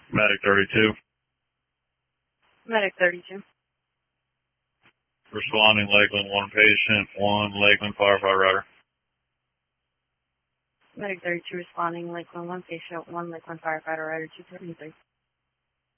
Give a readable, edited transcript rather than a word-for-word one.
Medic 32. Medic 32. Responding Lakeland, one patient, one Lakeland firefighter. Medic 32 responding Lakeland, one patient, one Lakeland firefighter, rider 273.